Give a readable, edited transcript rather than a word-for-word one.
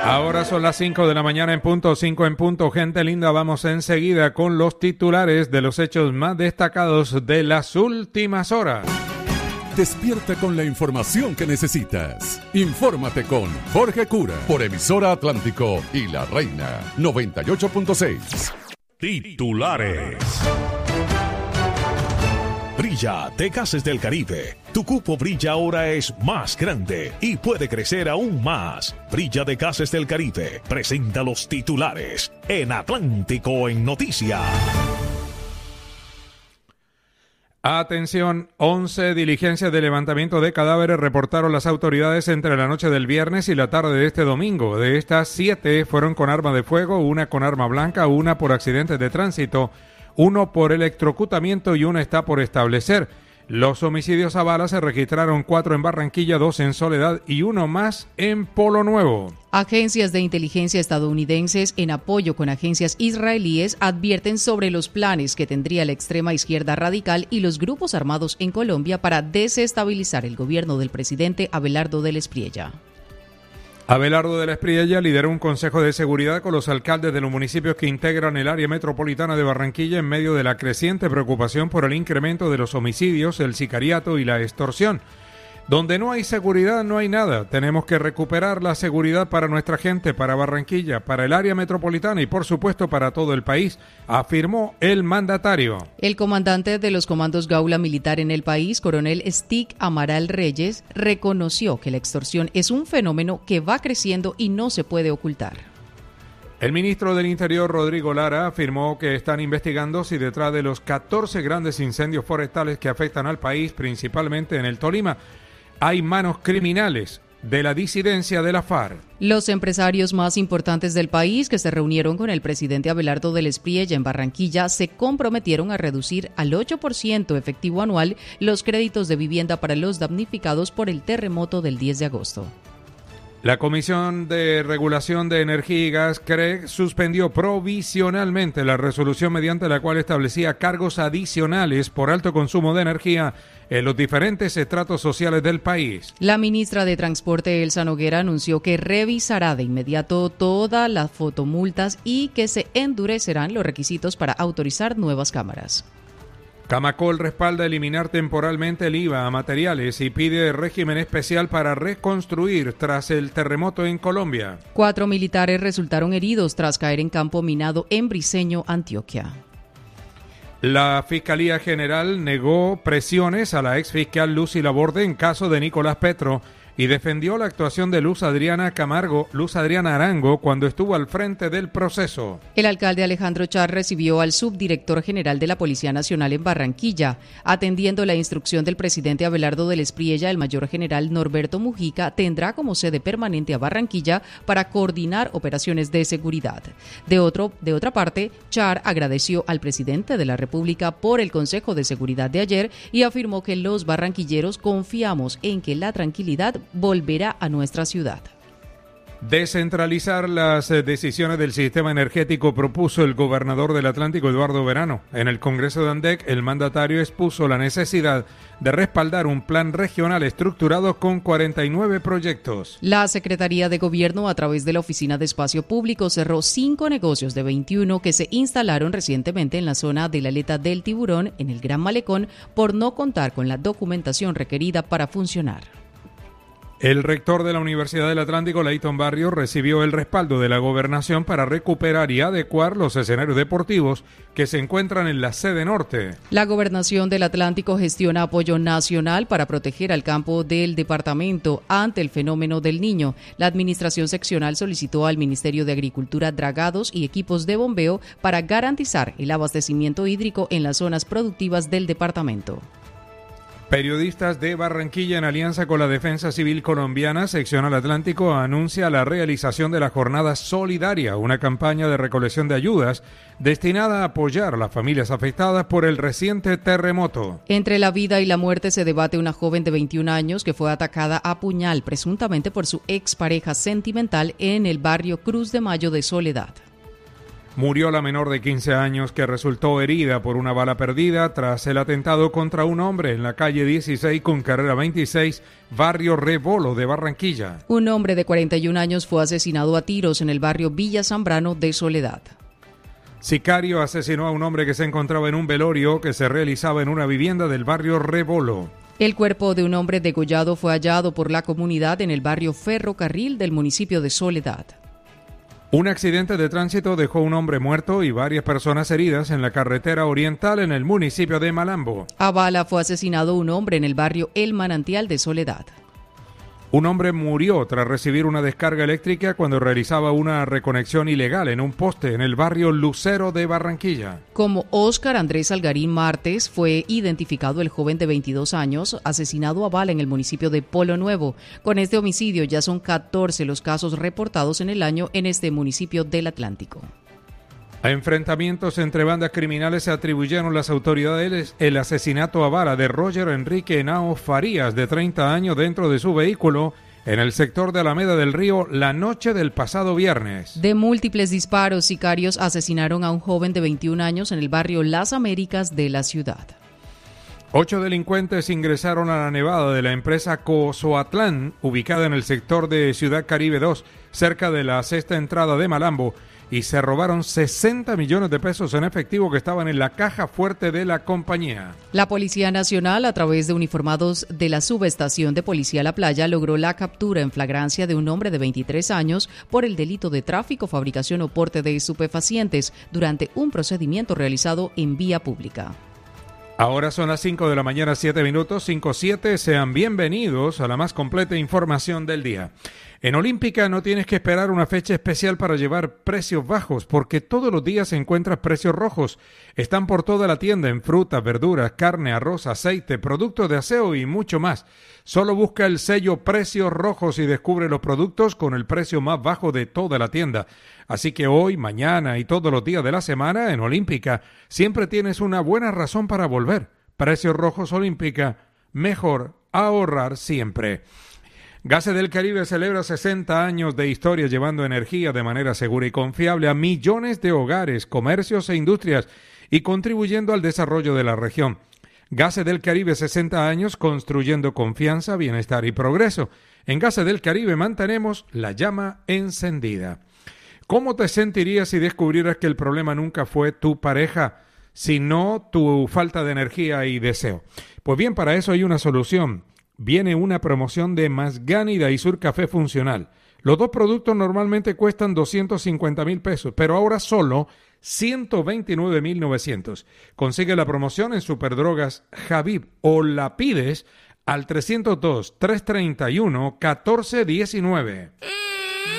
Ahora son las 5 de la mañana en punto, 5 en punto. Gente linda, vamos enseguida con los titulares de los hechos más destacados de las últimas horas. Despierta con la información que necesitas. Infórmate con Jorge Cura por Emisora Atlántico y La Reina 98.6. Titulares. Brilla de Gases del Caribe. Tu cupo Brilla ahora es más grande y puede crecer aún más. Brilla de Gases del Caribe presenta los titulares en Atlántico en Noticias. Atención, 11 diligencias de levantamiento de cadáveres reportaron las autoridades entre la noche del viernes y la tarde de este domingo. De estas, 7 fueron con arma de fuego, 1 con arma blanca, 1 por accidentes de tránsito, 1 por electrocutamiento y 1 está por establecer. Los homicidios a bala se registraron 4 en Barranquilla, 2 en Soledad y 1 más en Polo Nuevo. Agencias de inteligencia estadounidenses, en apoyo con agencias israelíes, advierten sobre los planes que tendría la extrema izquierda radical y los grupos armados en Colombia para desestabilizar el gobierno del presidente Abelardo del Espriella. Abelardo de la Espriella lideró un consejo de seguridad con los alcaldes de los municipios que integran el área metropolitana de Barranquilla en medio de la creciente preocupación por el incremento de los homicidios, el sicariato y la extorsión. Donde no hay seguridad, no hay nada. Tenemos que recuperar la seguridad para nuestra gente, para Barranquilla, para el área metropolitana y, por supuesto, para todo el país, afirmó el mandatario. El comandante de los comandos Gaula Militar en el país, coronel Stig Amaral Reyes, reconoció que la extorsión es un fenómeno que va creciendo y no se puede ocultar. El ministro del Interior, Rodrigo Lara, afirmó que están investigando si detrás de los 14 grandes incendios forestales que afectan al país, principalmente en el Tolima, hay manos criminales de la disidencia de la FARC. Los empresarios más importantes del país que se reunieron con el presidente Abelardo del Espriella en Barranquilla se comprometieron a reducir al 8% efectivo anual los créditos de vivienda para los damnificados por el terremoto del 10 de agosto. La Comisión de Regulación de Energía y Gas, CREG, suspendió provisionalmente la resolución mediante la cual establecía cargos adicionales por alto consumo de energía en los diferentes estratos sociales del país. La ministra de Transporte, Elsa Noguera, anunció que revisará de inmediato todas las fotomultas y que se endurecerán los requisitos para autorizar nuevas cámaras. Camacol respalda eliminar temporalmente el IVA a materiales y pide régimen especial para reconstruir tras el terremoto en Colombia. 4 militares resultaron heridos tras caer en campo minado en Briceño, Antioquia. La Fiscalía General negó presiones a la exfiscal Lucy Laborde en caso de Nicolás Petro y defendió la actuación de Luz Adriana Arango cuando estuvo al frente del proceso. El alcalde Alejandro Char recibió al subdirector general de la Policía Nacional en Barranquilla. Atendiendo la instrucción del presidente Abelardo del Espriella, el mayor general Norberto Mujica tendrá como sede permanente a Barranquilla para coordinar operaciones de seguridad. De otra parte, Char agradeció al presidente de la República por el Consejo de Seguridad de ayer y afirmó que los barranquilleros confiamos en que la tranquilidad volverá a nuestra ciudad. Descentralizar las decisiones del sistema energético propuso el gobernador del Atlántico, Eduardo Verano. En el Congreso de ANDEC, el mandatario expuso la necesidad de respaldar un plan regional estructurado con 49 proyectos. La Secretaría de Gobierno, a través de la Oficina de Espacio Público, cerró 5 negocios de 21 que se instalaron recientemente en la zona de la Aleta del Tiburón, en el Gran Malecón, por no contar con la documentación requerida para funcionar. El rector de la Universidad del Atlántico, Leighton Barrios, recibió el respaldo de la gobernación para recuperar y adecuar los escenarios deportivos que se encuentran en la sede norte. La Gobernación del Atlántico gestiona apoyo nacional para proteger al campo del departamento ante el fenómeno del Niño. La administración seccional solicitó al Ministerio de Agricultura dragados y equipos de bombeo para garantizar el abastecimiento hídrico en las zonas productivas del departamento. Periodistas de Barranquilla, en alianza con la Defensa Civil Colombiana, Seccional Atlántico, anuncia la realización de la Jornada Solidaria, una campaña de recolección de ayudas destinada a apoyar a las familias afectadas por el reciente terremoto. Entre la vida y la muerte se debate una joven de 21 años que fue atacada a puñal, presuntamente por su expareja sentimental, en el barrio Cruz de Mayo de Soledad. Murió la menor de 15 años que resultó herida por una bala perdida tras el atentado contra un hombre en la calle 16 con carrera 26, barrio Rebolo de Barranquilla. Un hombre de 41 años fue asesinado a tiros en el barrio Villa Zambrano de Soledad. Sicario asesinó a un hombre que se encontraba en un velorio que se realizaba en una vivienda del barrio Rebolo. El cuerpo de un hombre degollado fue hallado por la comunidad en el barrio Ferrocarril del municipio de Soledad. Un accidente de tránsito dejó un hombre muerto y varias personas heridas en la carretera oriental en el municipio de Malambo. A bala fue asesinado un hombre en el barrio El Manantial de Soledad. Un hombre murió tras recibir una descarga eléctrica cuando realizaba una reconexión ilegal en un poste en el barrio Lucero de Barranquilla. Como Óscar Andrés Algarín Martes, fue identificado el joven de 22 años asesinado a bala en el municipio de Polo Nuevo. Con este homicidio ya son 14 los casos reportados en el año en este municipio del Atlántico. A enfrentamientos entre bandas criminales se atribuyeron las autoridades el asesinato a bala de Roger Enrique Henao Farías, de 30 años, dentro de su vehículo en el sector de Alameda del Río la noche del pasado viernes. De múltiples disparos, sicarios asesinaron a un joven de 21 años en el barrio Las Américas de la ciudad. 8 delincuentes ingresaron a la nevada de la empresa Cozoatlán, ubicada en el sector de Ciudad Caribe 2, cerca de la sexta entrada de Malambo, y se robaron 60 millones de pesos en efectivo que estaban en la caja fuerte de la compañía. La Policía Nacional, a través de uniformados de la subestación de Policía La Playa, logró la captura en flagrancia de un hombre de 23 años por el delito de tráfico, fabricación o porte de estupefacientes durante un procedimiento realizado en vía pública. Ahora son las 5 de la mañana, 7 minutos, 5:07. Sean bienvenidos a la más completa información del día. En Olímpica no tienes que esperar una fecha especial para llevar precios bajos, porque todos los días encuentras precios rojos. Están por toda la tienda en frutas, verduras, carne, arroz, aceite, productos de aseo y mucho más. Solo busca el sello Precios Rojos y descubre los productos con el precio más bajo de toda la tienda. Así que hoy, mañana y todos los días de la semana en Olímpica siempre tienes una buena razón para volver. Precios Rojos Olímpica, mejor ahorrar siempre. Gases del Caribe celebra 60 años de historia llevando energía de manera segura y confiable a millones de hogares, comercios e industrias y contribuyendo al desarrollo de la región. Gases del Caribe, 60 años construyendo confianza, bienestar y progreso. En Gases del Caribe mantenemos la llama encendida. ¿Cómo te sentirías si descubrieras que el problema nunca fue tu pareja, sino tu falta de energía y deseo? Pues bien, para eso hay una solución. Viene una promoción de Masgani Daisur Café Funcional. Los dos productos normalmente cuestan 250,000 pesos, pero ahora solo 129,900. Consigue la promoción en Superdrogas Javib o la pides al 302-331-1419.